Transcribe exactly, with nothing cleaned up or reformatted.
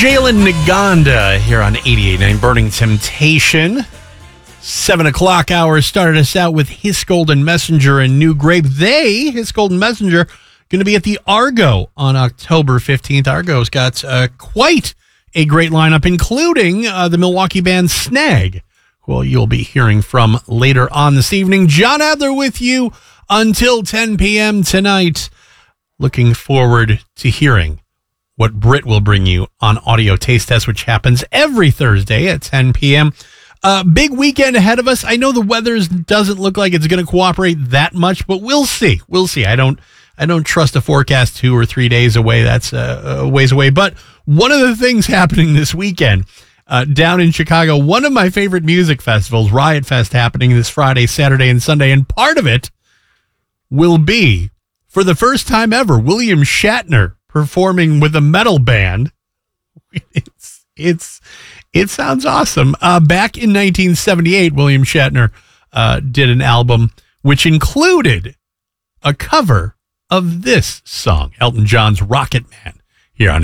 Jalen Naganda here on eighty-eight point nine Burning Temptation. Seven o'clock hour started us out with His Golden Messenger and New Grape. They, His Golden Messenger, going to be at the Argo on October fifteenth. Argo's got uh, quite a great lineup, including uh, the Milwaukee band Snag, who you'll be hearing from later on this evening. John Adler with you until ten p.m. tonight. Looking forward to hearing what Britt will bring you on Audio Taste Test, which happens every Thursday at ten p.m. Uh, big weekend ahead of us. I know the weather doesn't look like it's going to cooperate that much, but we'll see. We'll see. I don't I don't trust a forecast two or three days away. That's uh, a ways away. But one of the things happening this weekend uh, down in Chicago, one of my favorite music festivals, Riot Fest, happening this Friday, Saturday, and Sunday. And part of it will be, for the first time ever, William Shatner performing with a metal band. It's it's it sounds awesome. Uh, back in nineteen seventy-eight, William Shatner uh, did an album which included a cover of this song, Elton John's Rocket Man, here on